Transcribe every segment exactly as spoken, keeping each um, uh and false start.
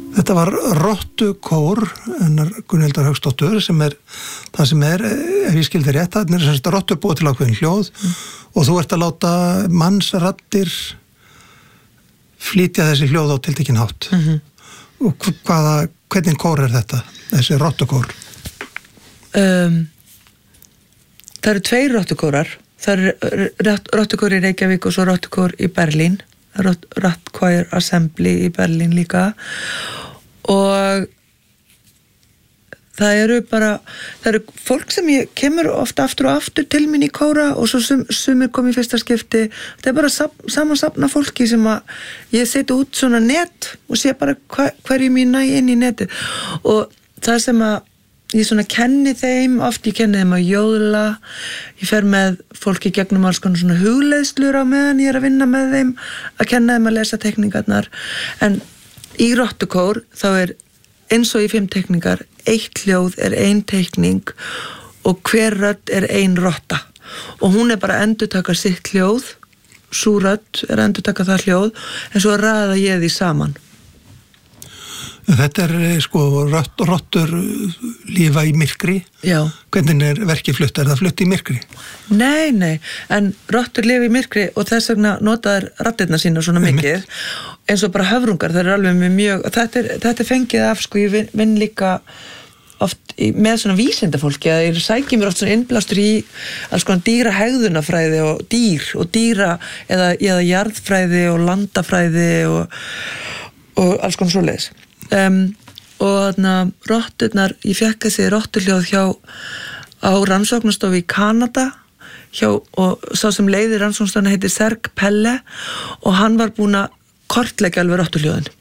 Þetta var rottukór hennar Gunnhildar Hauksdóttur sem er það sem er, ef ég skildi rétt, það er þess að rottur búið til ákveðin hljóð mm. og þú ert að láta mannsraddir flytja þessi hljóð á tiltekinn hátt. Mm-hmm. Og hvaða, hvernig kór er þetta, þessi rottukór? Um, það eru tveir rottukórar. Það eru rottukór í Reykjavík og svo rottukór í Berlín. Rottchoir Assembly í Berlín líka og það eru bara það eru fólk sem ég kemur ofta aftur og aftur til mín í kóra og svo sum, sumir kom í fyrsta skipti það er bara sam, samansapna fólki sem að ég seti út svona net og sé bara hva, hverju mín næ inn í neti og það sem að ég svona kenni þeim oft, ég kenni þeim að jóðla ég fer með fólki gegnum alls konar svona hugleiðslur á meðan ég er að vinna með þeim að kenna þeim að lesa tekningarnar en í rottukór þá er eins og í fimm tekningar eitt hljóð er ein tekning og hver rödd er ein rotta og hún er bara að endurtaka sitt hljóð sú rödd er að endurtaka það hljóð en svo raða ég því saman. Þetta er sko rott, rottur lífa í myrkri. Já. Hvernig er verkið flutt? Er það flutt í myrkri? Nei, nei, en rottur lifa í myrkri og þess vegna notaðar raddirnar sína svona mikið eins og bara höfrungar, það er alveg með mjög þetta er, þetta er fengið af, sko, ég vinn, vinn líka oft í, með svona vísindafólki að ég sæki mér oft svona innblástur í alls konar dýra hegðunafræði og dýr og dýra eða, eða jarðfræði og landafræði og, og alls konar svoleiðis. Um, og þarna rotturnar, ég fekk þessi rotturhljóð hjá á rannsóknastofu í Kanada hjá, og sá sem leiðir rannsóknastofuna heitir Serge Pelle og hann var búinn að kortleggja alveg rotturhljóðin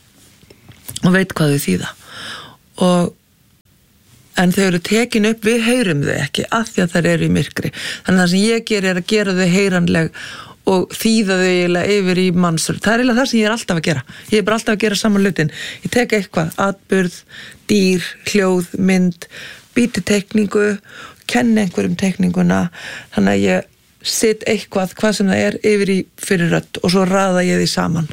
og veit hvað þau þýða og en þau eru tekin upp, við heyrum þau ekki af því að þær eru í myrkri þannig að það sem ég ger er að gera þau heyranleg og þýða þau eiginlega yfir í mannsrödd. Það er eiginlega það sem ég er alltaf að gera. Ég er bara alltaf að gera saman hlutin. Ég tek eitthvað, atburð, dýr, hljóð, mynd, býti tekningu, kenni einhverjum tekninguna, þannig að ég set eitthvað, hvað sem það er, yfir í fyrir rödd og svo raða ég því saman.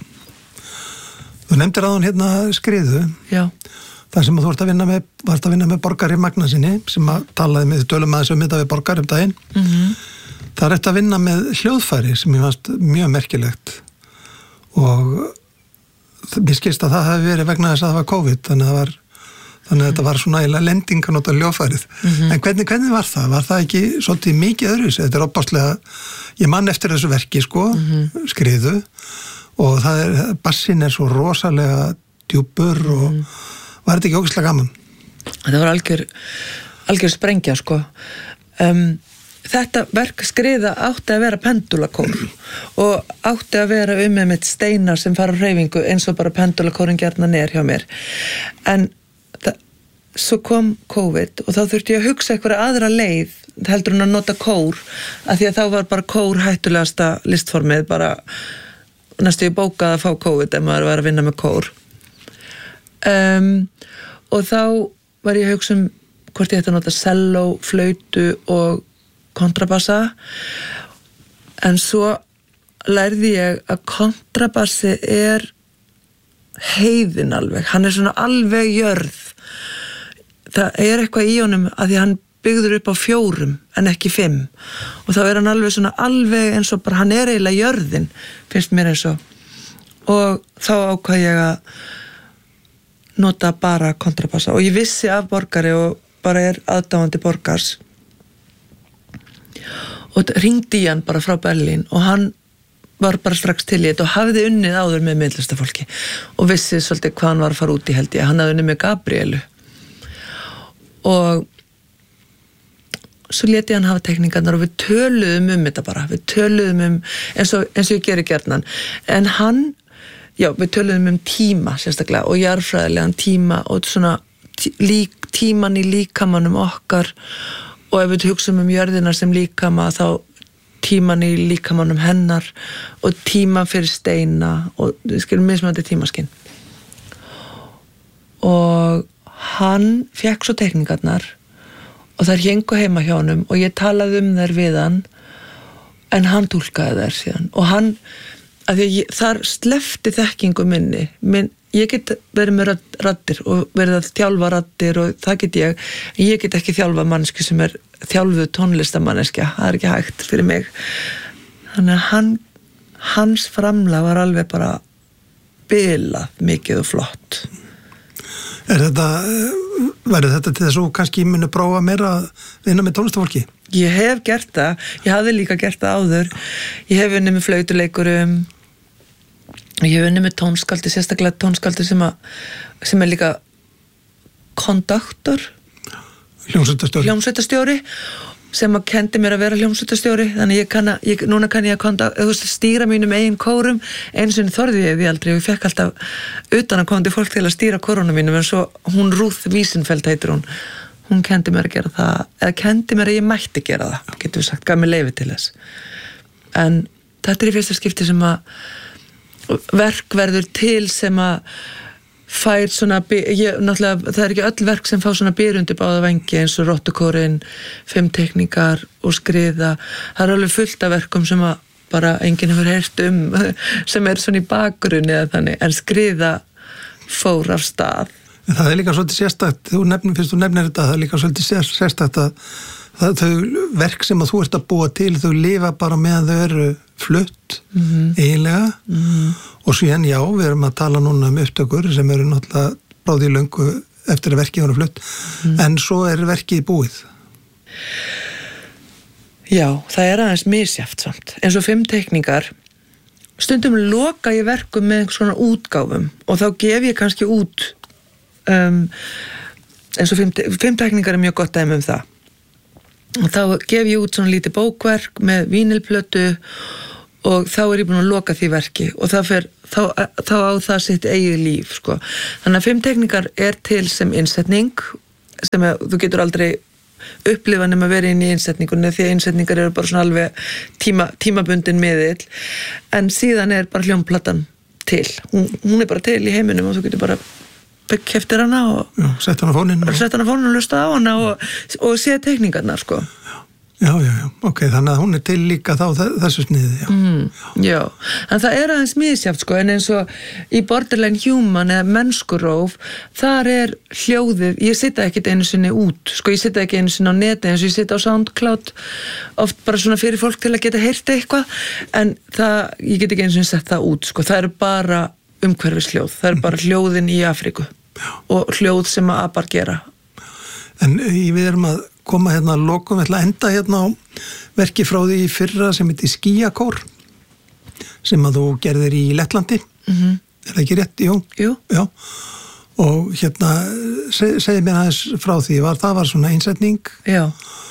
Þú nefndir áðan hérna Skriðu. Já. Það sem þú ert að vinna með, varst að vinna með Borgari Magnúsinni, sem að talaði með tölum aðeins um þetta við Borgar um daginn. Mhm. Það er eftir að vinna með hljóðfæri sem ég fannst mjög merkilegt og mér skilst að það hefði verið vegna þess að það var COVID þannig að, það var, þannig að þetta var svona eiginlega lending að nota hljóðfærið. Mm-hmm. En hvernig, hvernig var það? Var það ekki svolítið mikið öðruvísi? Þetta er opaslega, ég man eftir þessu verki sko, mm-hmm. Skriðu og það er, bassin er svo rosalega djúpur og mm-hmm. var þetta ekki ógeðslega gaman? Þetta var algjör, algjör sprengja sko. Um, Þetta verk Skriða átti að vera pendulakór og átti að vera um með mitt steinar sem fara á hreyfingu eins og bara pendulakórin gjarnan er hjá mér. En það, svo kom COVID og þá þurfti ég að hugsa eitthvað aðra leið heldur en að nota kór af því að þá var bara kór hættulegasta listformið, bara næstu ég bókað að fá COVID ef maður var að vinna með kór. Um, og þá var ég að hugsa um hvort ég ætti að nota selló, flautu og kontrabassa en svo lærði ég að kontrabassi er heiðin alveg, hann er svona alveg jörð það er eitthvað í honum að því hann byggður upp á fjórum en ekki fimm og þá er hann alveg svona alveg eins og bara hann er eiginlega jörðin finnst mér eins og og þá ákvað ég að nota bara kontrabassa og ég vissi af Borgari og bara er aðdáandi Borgars og ringdi í hann bara frá Berlín og hann var bara strax til í þetta og hafði unnið áður með myndlistafólki og vissi svolítið hvað hann var að fara út í held ég, hann hafði unnið með Gabrielu og svo leti hann hafa tekningarnar og við töluðum um þetta bara, við töluðum um eins og, eins og ég geri gjarnan en hann, já við töluðum um tíma sérstaklega og jarðfræðilegan tíma og svona tí, lík, tíman í líkamanum okkar og ef við hugsaum um jörðina sem líkama þá tíman í líkamanum hennar og tíman fyrir steina og við skilum mismunandi tímaskinn og hann fekk svo tekningarnar og þær héngu heima hjá honum og ég talaði um þær við hann en hann túlkaði þær síðan og hann að því að ég, þar slefti þekkingu minni minn, ég get verið með raddir og verið að þjálfa raddir og það get ég en ég get ekki þjálfa manneski sem er þjálfuð tónlistamanneskja, það er ekki hægt fyrir mig þannig að hann, hans framlag var alveg bara bilað mikið og flott. Er þetta, verður þetta til þess að þú kannski muni prófa meira að vinna með tónlistafólki? Ég hef gert það, ég hafði líka gert það áður, ég hef unnið með flautuleikurum, ég hef unnið með tónskaldi, sérstaklega tónskaldi sem, að, sem er líka konduktor, hljómsveitarstjóri, hljómsveitarstjóri sem að kendi mér að vera hljómsveitarstjóri þannig ég kann að, ég, núna kann ég að konda, veist, stýra mínum eigin kórum eins og þorði ég við aldrei og ég fekk alltaf utan að komandi fólk til að stýra kórunum mínum en svo hún Ruth Wiesenfeld heitir hún hún kendi mér að gera það eða kendi mér að ég mætti gera það getur við sagt, gaf mér leyfi til þess en þetta er í fyrsta skipti sem að verk verður til sem að fær svona, ég, náttúrulega það er ekki öll verk sem fá svona byrjundi báða vengi eins og Rottukórinn, fimm tekníkar og skriða, það er alveg fullt af verkum sem að bara enginn hefur heyrt um sem er svona í bakgrunni eða þannig, en skriða fór af stað. En það er líka svolítið sérstakt, þú nefnir, fyrst þú nefnir þetta, það er líka svolítið sérstakt að það, þau verk sem að þú ert að búa til, þau lifa bara meðan þau eru flutt, mm-hmm. eiginlega mm-hmm. og síðan já, við erum að tala núna um upptökur sem eru náttúrulega bráði löngu eftir að verkið eru flutt mm-hmm. en svo er verkið búið. Já, það er aðeins misjafnt samt, eins og fimm tekníkar stundum loka ég verkum með svona útgáfum og þá gef ég kannski út um, eins og fimm, fimm tekníkar er mjög gott dæmi um það og þá gef ég út svona lítið bókverk með vínilplötu og þá er ég búin að loka því verki og þá, fer, þá, þá á það sitt eigið líf sko. Þannig að fimm tekníkar er til sem innsetning sem að, þú getur aldrei upplifa nema að vera inn í innsetningunni því að innsetningar eru bara svona alveg tíma, tímabundin miðill en síðan er bara hljómplatan til hún, hún er bara til í heiminum og þú getur bara keftir hana og sett hana á fóninn og sett hana á fóninn og lusta á hana og, og sé tekníkarnar sko. Já, já, já, ok, þannig að hún er til líka þá þessu sniði, já. Mm, já, en það er aðeins misjátt sko, en eins og í Borderline Human eða mennskuróf, þar er hljóðið, ég sita ekkit einu sinni út, sko, ég sita ekki einu sinni á neti eins og ég sita á SoundCloud, oft bara svona fyrir fólk til að geta heyrt eitthvað, en það, ég get ekki einu sinni sett það út, sko, það eru bara umhverfisljóð, það eru bara hljóðin í Afríku já. Og hljóð sem að apar gera. En við erum að koma hérna að lokum, við ætla að enda hérna á verki frá því í fyrra sem heitir Skýjakór sem að þú gerðir í Lettlandi mm-hmm. er það ekki rétt, jú? Jú. Já, og hérna seg, segði mér aðeins frá því, var, það var svona einsetning Já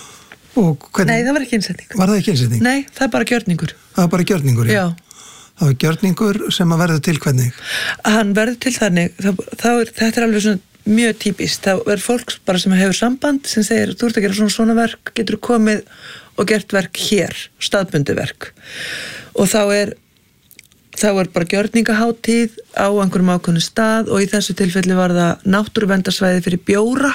og hvernig? Nei, það var ekki einsetning Var það ekki einsetning? Nei, það er bara gjörningur Það var bara gjörningur, já, já. Það var gjörningur sem að verður til hvernig? Hann verður til þannig, þá, þá er, þetta er alveg svona mjög típist, þá er fólk bara sem hefur samband sem segir, þú ert að gera svona svona verk getur þú komið og gert verk hér staðbundi verk og þá er þá er bara gjörningahátíð á einhverjum ákveðnum stað og í þessu tilfelli var það náttúruverndarsvæði fyrir bjóra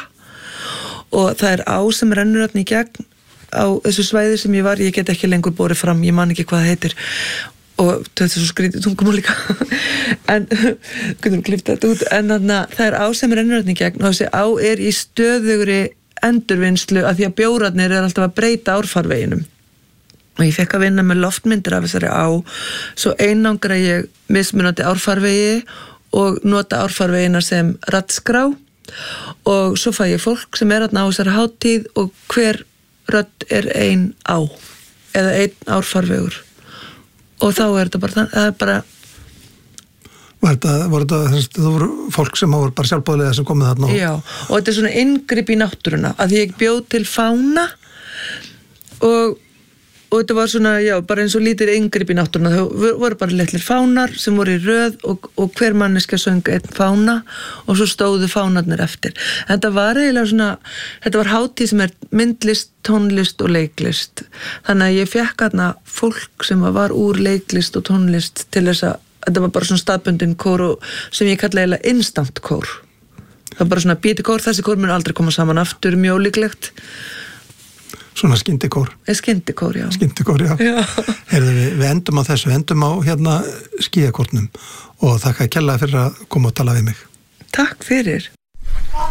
og það er á sem rennur þarna í gegn á þessu svæði sem ég var, ég get ekki lengur borið fram, ég man ekki hvað það heitir og þetta er svo skrítið tungumál líka en getur við klippta þetta út en þannig að það er á sem rennur þarna í gegn og þessi á er í stöðugri endurvinnslu að því að bjórarnir er alltaf að breyta árfarveginum og ég fekk að vinna með loftmyndir af þessari á svo einangra ég mismunandi árfarvegi og nota árfarvegina sem raddskrá og svo fæ ég fólk sem er þarna á þessari hátíð og hver rödd er ein á eða einn árfarvegur og þá er þetta bara, það er bara Var þetta, voru þetta, þú voru fólk sem voru bara sjálfbóðlega sem komið þarna? Já, og þetta er svona inngrip í náttúruna, að ég bjóð til fána og, og þetta var svona, já, bara eins og lítið inngrip í náttúruna, þau voru bara litlir fánar sem voru í röð og, og hver manneska söng einn fána og svo stóðu fánarnir eftir. Þetta var eiginlega svona, þetta var hátíð sem er myndlist, tónlist og leiklist. Þannig að ég fekk þarna fólk sem var úr leiklist og tónlist til þess að þetta var bara svona staðbundin kór sem ég kalla eiginlega instant kór. Það var bara svona bíti kór, þessi kór mun aldrei koma saman aftur, mjög líklegt. Svona skyndikór. Skyndikór, já. Skyndikór, já. já. Heyrðu, við, við endum á þessu, endum á hérna skíakórnum og þakka kærlega fyrir að koma og tala við mig. Takk fyrir.